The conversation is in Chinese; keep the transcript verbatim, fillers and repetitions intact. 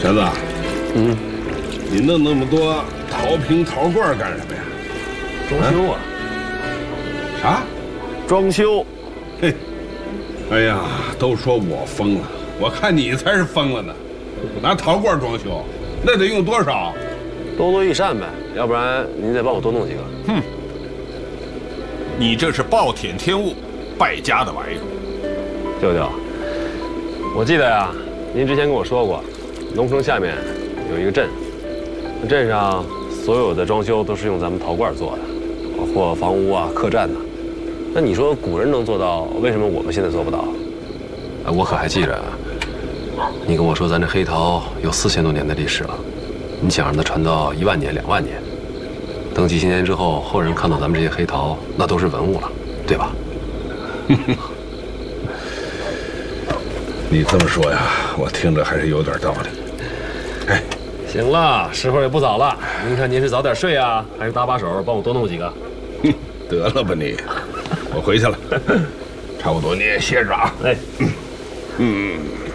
全子， 嗯， 你弄那么多陶瓶陶罐干什么呀？ 装修啊？ 啥？ 装修。 嘿，哎呀，都说我疯了，我看你才是疯了呢。拿陶罐装修，那得用多少？ 多多益善呗，要不然您再帮我多弄几个。 哼，你这是暴殄天物，败家的玩意儿。 舅舅，我记得呀，您之前跟我说过，农城下面有一个镇，那镇上所有的装修都是用咱们陶罐做的，包括房屋啊、客栈呐。那你说古人能做到，为什么我们现在做不到？哎，我可还记着，你跟我说咱这黑陶有四千多年的历史了，你想让它传到一万年、两万年，等几千年之后，后人看到咱们这些黑陶，那都是文物了，对吧？ 你这么说呀，我听着还是有点道理。哎， 行了，时候也不早了，您看您是早点睡啊，还是搭把手帮我多弄几个？ 哼，得了吧你，我回去了，差不多你也歇着啊。 哎， 嗯。